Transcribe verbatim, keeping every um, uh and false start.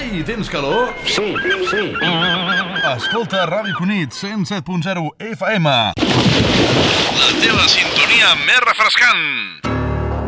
Ei, tens calor? Sí, sí. Escolta Ràdio Cunit, cent set punt zero F M. La teva sintonia més refrescant.